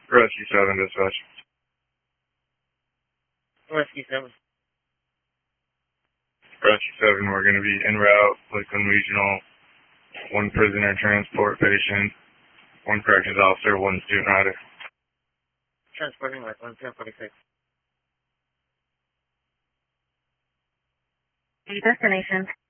Rescue 7 dispatch. Rescue 7. Rescue 7, we're going to be en route, Lakeland Regional, 1 prisoner transport patient, 1 corrections officer, 1 student rider. Transporting Lakeland 1046. Destination.